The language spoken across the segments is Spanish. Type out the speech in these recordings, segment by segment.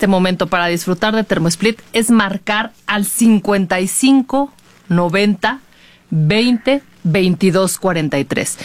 este momento para disfrutar de TermoSplit es marcar al 55 90 20 22 43.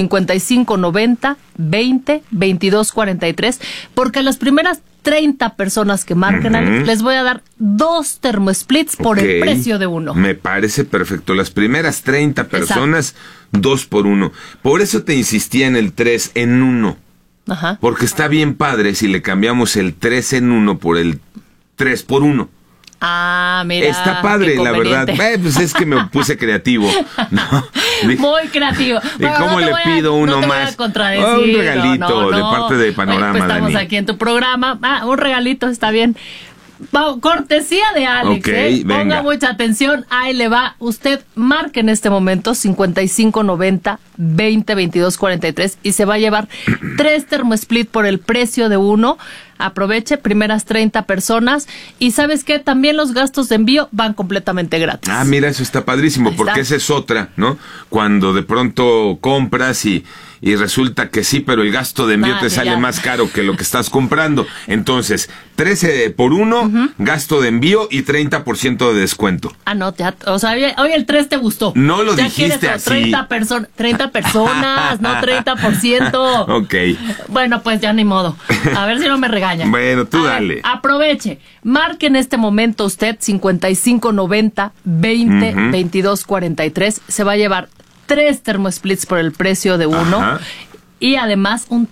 55 90 20 22 43. Porque las primeras 30 personas que marquen, Alex, les voy a dar 2 TermoSplits por el precio de uno. Me parece perfecto. Las primeras 30 personas, 2 por 1. Por eso te insistía en el 3 en 1. Ajá. Porque está bien padre si le cambiamos el 3 en 1 por el 3 por 1. Ah, mira. Está padre, la verdad. Pues es que me puse creativo, ¿no? Muy creativo. ¿Y cómo le pido uno no más? Un regalito de parte de Panorama, pues estamos Dani. aquí en tu programa. Un regalito, está bien. Cortesía de Alex, Okay, venga. Ponga mucha atención, ahí le va. Usted marque en este momento 55 90 20 22 43 y se va a llevar 3 TermoSplit por el precio de uno. Aproveche, primeras 30 personas. Y ¿sabes qué? También los gastos de envío van completamente gratis. Ah, mira, eso está padrísimo, porque esa es otra, ¿no? Cuando de pronto compras y resulta que sí, pero el gasto de envío te sale más caro que lo que estás comprando. Entonces, 13 por 1, gasto de envío y 30% de descuento. Ah, no, o sea, hoy el 3 te gustó. No lo dijiste así. 30 personas, no 30%. Ok. Bueno, pues ya ni modo. A ver si no me regañan. Bueno, tú dale. Aproveche. Marque en este momento usted 55 90 20 22 43. Se va a llevar 3 TermoSplits por el precio de uno. Ajá. Y además un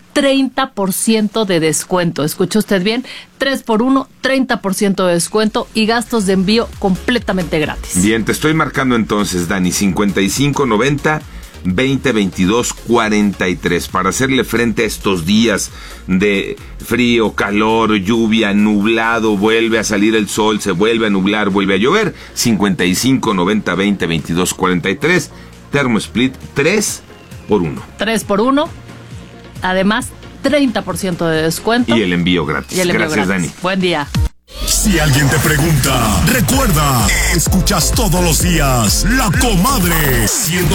30% de descuento. ¿Escuchó usted bien? 3 por 1, 30% de descuento y gastos de envío completamente gratis. Bien, te estoy marcando entonces, Dani, 55 90 20 22 43 para hacerle frente a estos días de frío, calor, lluvia, nublado, vuelve a salir el sol, se vuelve a nublar, vuelve a llover. 55 90 20 22 43, TermoSplit 3 por 1. 3 por 1, además 30% de descuento. Y el envío gratis. Gracias, Dani. Buen día. Si alguien te pregunta, recuerda, escuchas todos los días La Comadre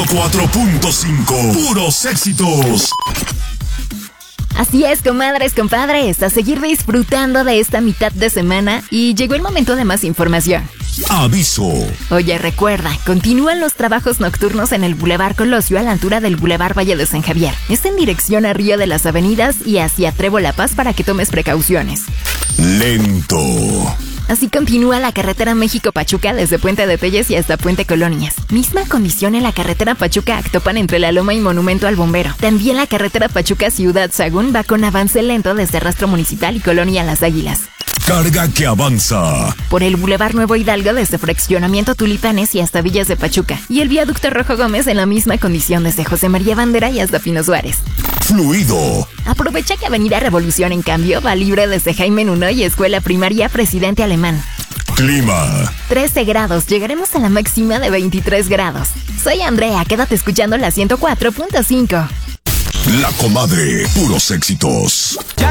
104.5, puros éxitos. Así es, comadres, compadres, a seguir disfrutando de esta mitad de semana y llegó el momento de más información. Aviso. Oye, recuerda, continúan los trabajos nocturnos en el Boulevard Colosio a la altura del Boulevard Valle de San Javier. Es en dirección a Río de las Avenidas y hacia Trevo La Paz para que tomes precauciones. Lento. Así continúa la carretera México-Pachuca desde Puente de Telles y hasta Puente Colonias. Misma condición en la carretera Pachuca-Actopan entre La Loma y Monumento al Bombero. También la carretera Pachuca-Ciudad Sagún va con avance lento desde Rastro Municipal y Colonia Las Águilas. Carga que avanza. Por el Boulevard Nuevo Hidalgo desde Fraccionamiento Tulipanes y hasta Villas de Pachuca. Y el viaducto Rojo Gómez en la misma condición desde José María Bandera y hasta Pino Suárez. Fluido. Aprovecha que Avenida Revolución, en cambio, va libre desde Jaime Nuno y Escuela Primaria Presidente Alemán. Clima. 13 grados, llegaremos a la máxima de 23 grados. Soy Andrea, quédate escuchando la 104.5. La Comadre, puros éxitos.